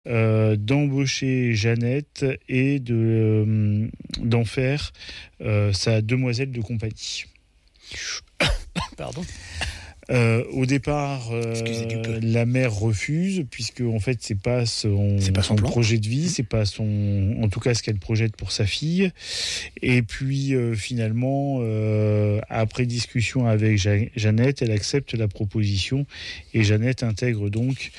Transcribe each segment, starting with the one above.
d'embaucher Jeannette et d'en faire sa demoiselle de compagnie. Pardon. Au départ, la mère refuse, puisque en fait c'est pas son projet de vie, c'est pas en tout cas ce qu'elle projette pour sa fille. Et puis finalement, après discussion avec Jeannette, elle accepte la proposition et Jeannette intègre donc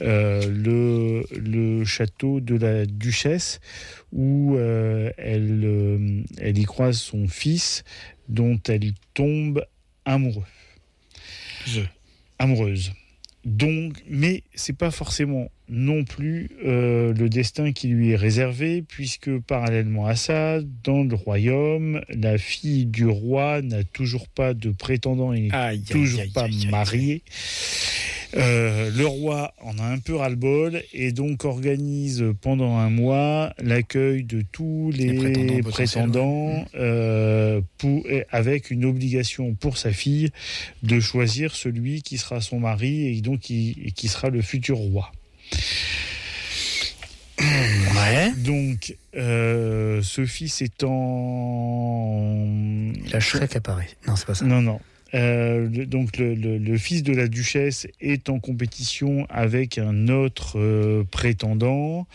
le château de la duchesse où elle y croise son fils dont elle tombe amoureuse. Donc, mais c'est pas forcément non plus le destin qui lui est réservé, puisque parallèlement à ça, dans le royaume, la fille du roi n'a toujours pas de prétendant et n'est toujours pas mariée. Le roi en a un peu ras-le-bol et donc organise pendant un mois l'accueil de tous les prétendants avec une obligation pour sa fille de choisir celui qui sera son mari et donc qui sera le futur roi. Ouais. Donc, ce fils étant... La Shrek apparaît. Non, c'est pas ça. Non. Donc le fils de la duchesse est en compétition avec un autre prétendant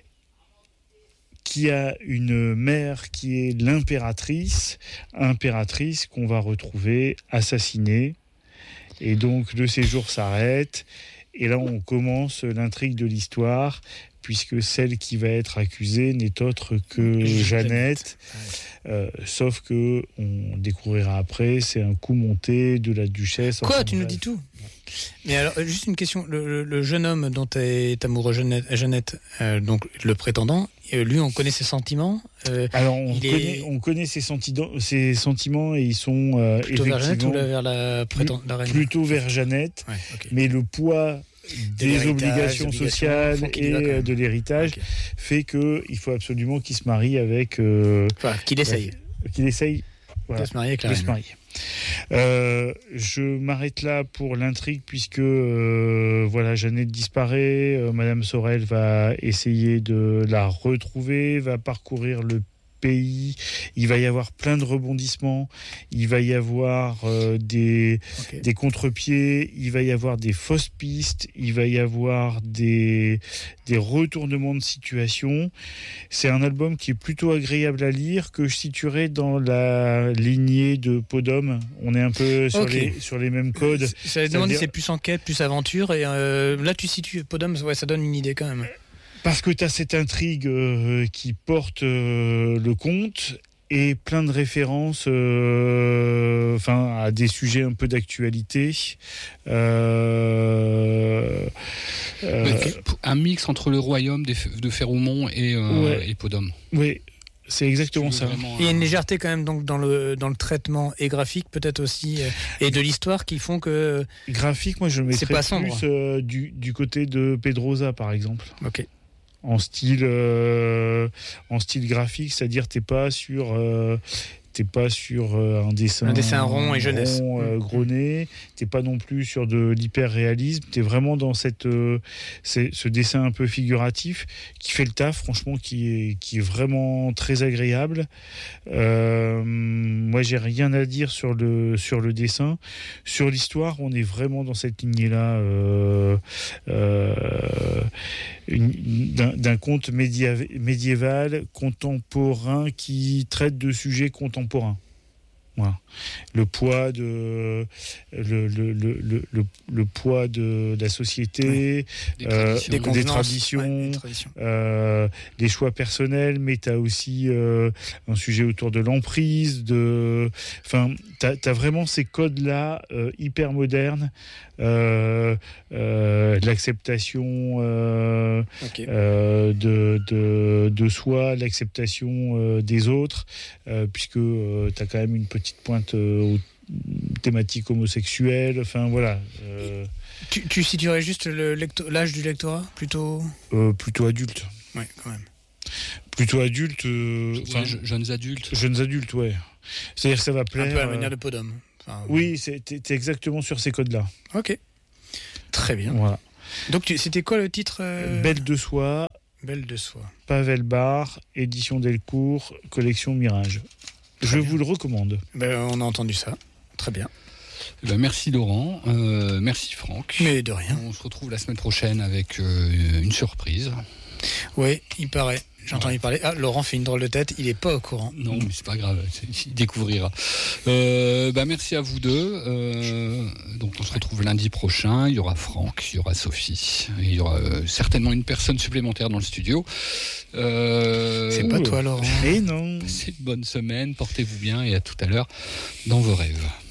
qui a une mère qui est impératrice qu'on va retrouver assassinée. Et donc le séjour s'arrête et là on commence l'intrigue de l'histoire, puisque celle qui va être accusée n'est autre que Jeannette. Sauf que on découvrira après, c'est un coup monté de la duchesse. Quoi, tu nous dis tout? Mais alors, juste une question. Le jeune homme dont est amoureux Jeannette, donc le prétendant, lui, on connaît ses sentiments. Alors, on connaît ses sentiments et ils sont plutôt vers Jeannette ou vers la reine? Plutôt vers Jeannette. Ouais, okay. Mais le poids des obligations sociales et de l'héritage fait qu'il faut absolument qu'il se marie avec... qu'il essaye. Qu'il essaye de se marier avec la reine. Je m'arrête là pour l'intrigue, puisque Jeannette disparaît. Madame Sorel va essayer de la retrouver, va parcourir le pays. Il va y avoir plein de rebondissements, il va y avoir des contre-pieds, il va y avoir des fausses pistes, il va y avoir des retournements de situation. C'est un album qui est plutôt agréable à lire, que je situerais dans la lignée de Podum. On est un peu sur les mêmes codes. Ça demande si c'est plus enquête, plus aventure, et là tu situes Podum, ça donne une idée quand même. Parce que tu as cette intrigue qui porte le conte et plein de références à des sujets un peu d'actualité. Un mix entre le royaume de Féroumont et Podum. Oui. C'est exactement ça. Il y a une légèreté quand même donc dans le traitement et graphique peut-être aussi et de l'histoire qui font que... Graphique, moi je le mettrais plus du côté de Pedrosa par exemple. Ok. En style graphique, c'est-à-dire t'es pas sur un dessin rond et jeunesse, gros nez, t'es pas non plus sur de l'hyper-réalisme, t'es vraiment dans ce dessin un peu figuratif qui fait le taf, franchement, qui est vraiment très agréable. Moi j'ai rien à dire sur le dessin. Sur l'histoire, on est vraiment dans cette lignée-là d'un conte médiéval contemporain qui traite de sujets contemporains. Voilà. Le poids de la société, des traditions, des choix personnels, mais tu as aussi un sujet autour de l'emprise, t'as vraiment ces codes-là hyper modernes, l'acceptation de soi, l'acceptation des autres, puisque tu as quand même une petite pointe thématique homosexuelle, Tu situerais juste l'âge du lectorat plutôt adulte. Ouais, quand même. Plutôt adulte. Jeunes adultes. Jeunes adultes, ouais. C'est-à-dire que ça va plaire. Un peu à la manière de Podum. Oui, t'es exactement sur ces codes-là. Ok. Très bien. Voilà. Donc c'était quoi le titre Belle de soie, Belle de soie. Pavel Bar, édition Delcourt, collection Mirage. Je vous le recommande. On a entendu ça. Très bien. Merci Laurent, merci Franck. Mais de rien. On se retrouve la semaine prochaine avec une surprise. Oui, il paraît. J'ai entendu parler. Ah, Laurent fait une drôle de tête, il est pas au courant. Non, mais c'est pas grave, il découvrira. Merci à vous deux. Donc on se retrouve lundi prochain. Il y aura Franck, il y aura Sophie, et il y aura certainement une personne supplémentaire dans le studio. C'est pas toi, Laurent. Et non. C'est une bonne semaine, portez-vous bien et à tout à l'heure dans vos rêves.